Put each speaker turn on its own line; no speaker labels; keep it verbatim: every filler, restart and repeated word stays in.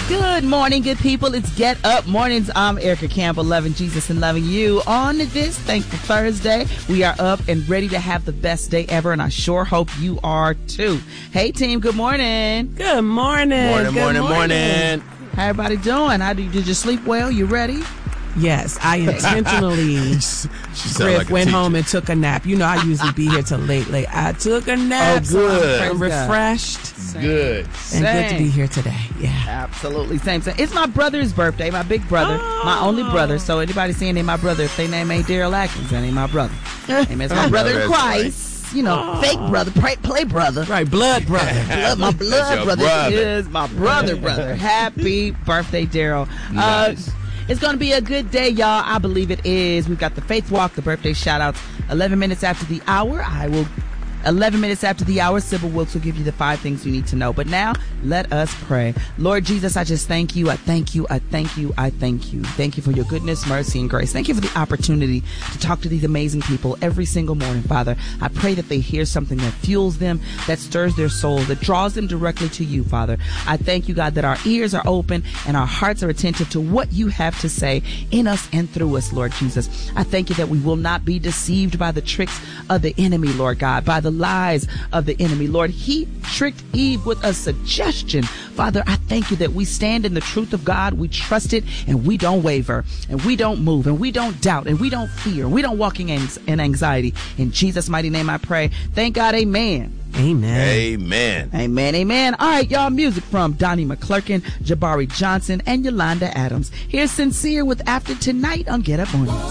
Good morning, good people. It's Get Up Mornings. I'm Erica Campbell, loving Jesus and loving you. On this thankful Thursday, we are up and ready to have the best day ever, and I sure hope you are too. Hey, team, good morning.
Good morning.
Morning,
good
morning, morning.
How everybody doing? How do you, did you sleep well? You ready?
Yes, I intentionally Griff
like
went
teacher.
home and took a nap. You know, I usually be here till late, late. I took a nap.
Oh,
so
good.
I'm
Praise God.
refreshed.
Good.
And
Same.
good to be here today. Yeah.
Absolutely. Same, same. It's my brother's birthday, my big brother,
Oh.
my only brother. So anybody saying they my brother, if they name ain't Daryl Atkins, that ain't my brother. Amen. It's my brother in
That's
Christ. You know, fake brother, play, play brother.
Right, blood brother.
Blood, my blood
your
brother,
brother.
is my brother, brother. Happy birthday, Daryl.
Nice.
Uh, it's going to be a good day, y'all. I believe it is. We've got the Faith Walk, the birthday shout-outs. eleven minutes after the hour, I will... eleven minutes after the hour, Sybil Wilkes will give you the five things you need to know. But now, let us pray. Lord Jesus, I just thank you. I thank you. I thank you. I thank you. Thank you for your goodness, mercy, and grace. Thank you for the opportunity to talk to these amazing people every single morning, Father. I pray that they hear something that fuels them, that stirs their soul, that draws them directly to you, Father. I thank you, God, that our ears are open and our hearts are attentive to what you have to say in us and through us, Lord Jesus. I thank you that we will not be deceived by the tricks of the enemy, Lord God, by the lies of the enemy. Lord, he tricked Eve with a suggestion. Father, I thank you that we stand in the truth of God. We trust it and we don't waver and we don't move and we don't doubt and we don't fear. We don't walk in in anxiety. In Jesus' mighty name I pray. Thank God. Amen.
Amen.
Amen.
Amen, amen. All right, y'all, music from Donnie McClurkin, Jabari Johnson, and Yolanda Adams. Here's Sincere with After Tonight on Get Up Mornings.